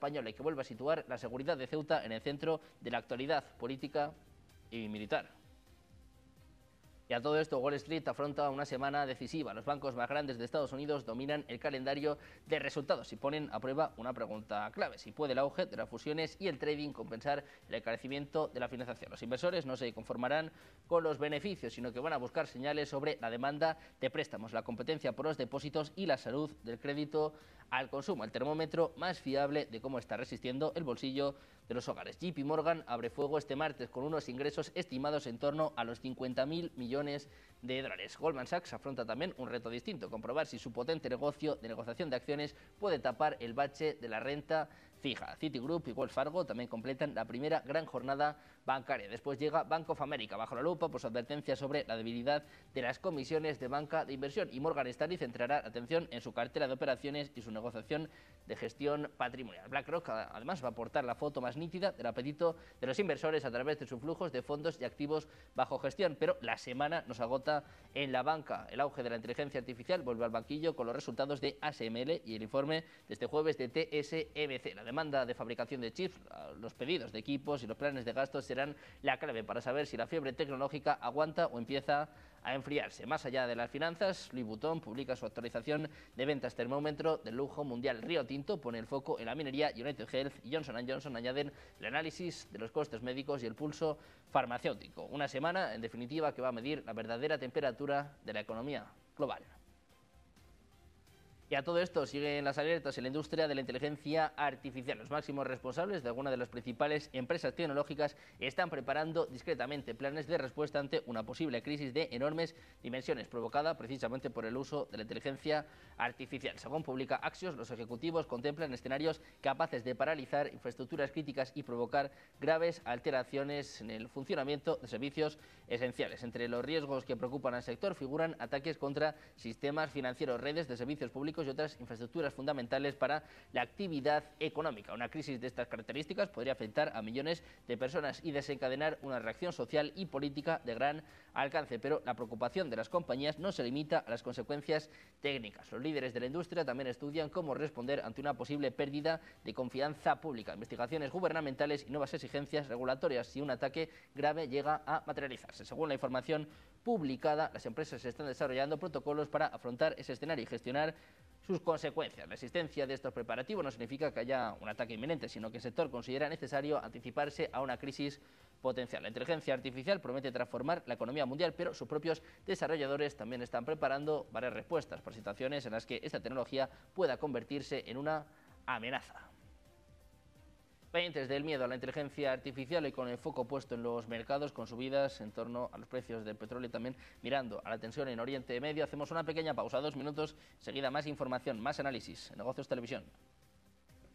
española y que vuelve a situar la seguridad de Ceuta en el centro de la actualidad política y militar. Y a todo esto, Wall Street afronta una semana decisiva. Los bancos más grandes de Estados Unidos dominan el calendario de resultados y ponen a prueba una pregunta clave: si puede el auge de las fusiones y el trading compensar el encarecimiento de la financiación. Los inversores no se conformarán con los beneficios, sino que van a buscar señales sobre la demanda de préstamos, la competencia por los depósitos y la salud del crédito al consumo, el termómetro más fiable de cómo está resistiendo el bolsillo de los hogares. JP Morgan abre fuego este martes con unos ingresos estimados en torno a los 50.000 millones de dólares. Goldman Sachs afronta también un reto distinto: comprobar si su potente negocio de negociación de acciones puede tapar el bache de la renta fija. Citigroup y Wells Fargo también completan la primera gran jornada bancaria. Después llega Bank of America bajo la lupa por su advertencia sobre la debilidad de las comisiones de banca de inversión, y Morgan Stanley centrará atención en su cartera de operaciones y su negociación de gestión patrimonial. BlackRock además va a aportar la foto más nítida del apetito de los inversores a través de sus flujos de fondos y activos bajo gestión, pero la semana nos agota en la banca. El auge de la inteligencia artificial vuelve al banquillo con los resultados de ASML y el informe de este jueves de TSMC. La demanda de fabricación de chips, los pedidos de equipos y los planes de gastos serán la clave para saber si la fiebre tecnológica aguanta o empieza a enfriarse. Más allá de las finanzas, Louis Vuitton publica su actualización de ventas termómetro del lujo mundial. Río Tinto pone el foco en la minería, United Health y Johnson & Johnson añaden el análisis de los costes médicos y el pulso farmacéutico. Una semana, en definitiva, que va a medir la verdadera temperatura de la economía global. Y a todo esto siguen las alertas en la industria de la inteligencia artificial. Los máximos responsables de algunas de las principales empresas tecnológicas están preparando discretamente planes de respuesta ante una posible crisis de enormes dimensiones provocada precisamente por el uso de la inteligencia artificial. Según publica Axios, los ejecutivos contemplan escenarios capaces de paralizar infraestructuras críticas y provocar graves alteraciones en el funcionamiento de servicios esenciales. Entre los riesgos que preocupan al sector figuran ataques contra sistemas financieros, redes de servicios públicos y otras infraestructuras fundamentales para la actividad económica. Una crisis de estas características podría afectar a millones de personas y desencadenar una reacción social y política de gran alcance, pero la preocupación de las compañías no se limita a las consecuencias técnicas. Los líderes de la industria también estudian cómo responder ante una posible pérdida de confianza pública, investigaciones gubernamentales y nuevas exigencias regulatorias si un ataque grave llega a materializarse. Según la información publicada, las empresas están desarrollando protocolos para afrontar ese escenario y gestionar sus consecuencias. La existencia de estos preparativos no significa que haya un ataque inminente, sino que el sector considera necesario anticiparse a una crisis potencial. La inteligencia artificial promete transformar la economía mundial, pero sus propios desarrolladores también están preparando varias respuestas para situaciones en las que esta tecnología pueda convertirse en una amenaza. Pendientes del miedo a la inteligencia artificial y con el foco puesto en los mercados, con subidas en torno a los precios del petróleo y también mirando a la tensión en Oriente Medio, hacemos una pequeña pausa, 2 minutos, seguida más información, más análisis en Negocios Televisión.